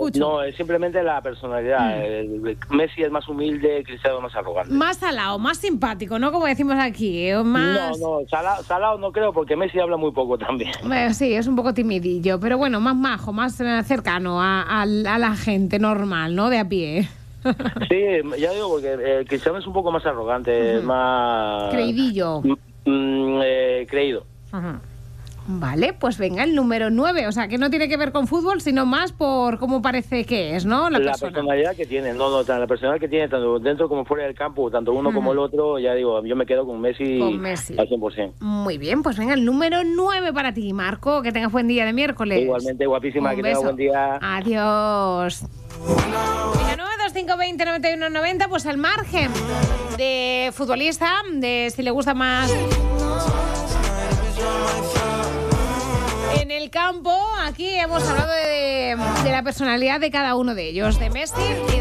escucho. No, es simplemente la personalidad. Messi es más humilde, Cristiano más arrogante. Más salado, más simpático, ¿no? Como decimos aquí. Más... No, salado no creo, porque Messi habla muy poco también. Sí, es un poco timidillo, pero bueno, más majo, más cercano a la gente normal, ¿no? De a pie. Sí, ya digo, porque Cristiano es un poco más arrogante, más... Creidillo. Creído. Vale, pues venga, el número 9. O sea, que no tiene que ver con fútbol, sino más por cómo parece que es, ¿no? La personalidad que tiene. La personalidad que tiene, tanto dentro como fuera del campo, tanto uno como el otro, ya digo, yo me quedo con Messi al 100%. Muy bien, pues venga, el número 9 para ti, Marco. Que tengas buen día de miércoles. Igualmente, guapísima, que tengas buen día. Adiós. Venga, 92520 91 90, pues al margen de futbolista, de si le gusta más en el campo, aquí hemos hablado de la personalidad de cada uno de ellos, de Messi y